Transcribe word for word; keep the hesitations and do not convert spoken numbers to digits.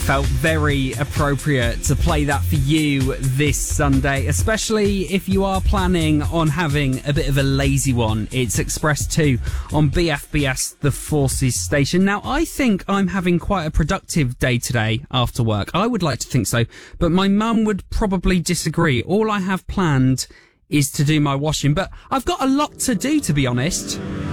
felt very appropriate to play that for you this Sunday, especially if you are planning on having a bit of a lazy one. It's Express two on B F B S, the Forces station. Now, I think I'm having quite a productive day today after work. I would like to think so, but my mum would probably disagree. All I have planned is to do my washing, but I've got a lot to do, to be honest.